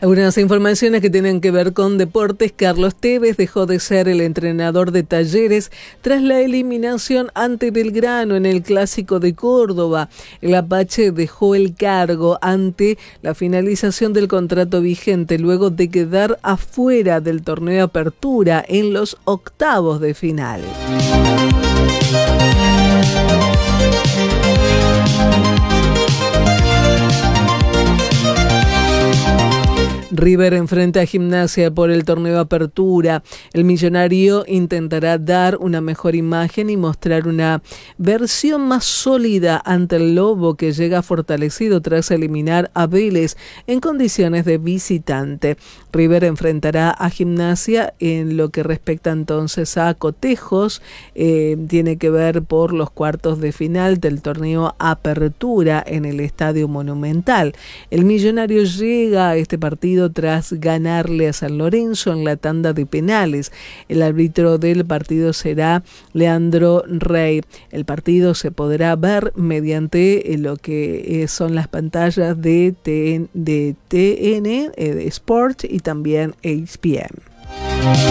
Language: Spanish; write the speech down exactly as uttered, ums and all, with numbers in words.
Algunas informaciones que tienen que ver con deportes. Carlos Tevez dejó de ser el entrenador de Talleres tras la eliminación ante Belgrano en el Clásico de Córdoba. El Apache dejó el cargo ante la finalización del contrato vigente luego de quedar afuera del torneo Apertura en los octavos de final. River enfrenta a Gimnasia por el torneo Apertura. El millonario intentará dar una mejor imagen y mostrar una versión más sólida ante el Lobo, que llega fortalecido tras eliminar a Vélez en condiciones de visitante. River enfrentará a Gimnasia en lo que respecta entonces a cotejos. Eh, tiene que ver por los cuartos de final del torneo Apertura en el Estadio Monumental. El millonario llega a este partido tras ganarle a San Lorenzo en la tanda de penales. El árbitro del partido será Leandro Rey. El partido se podrá ver mediante lo que son las pantallas de T N, de T N, eh, de Sport y también E S P N.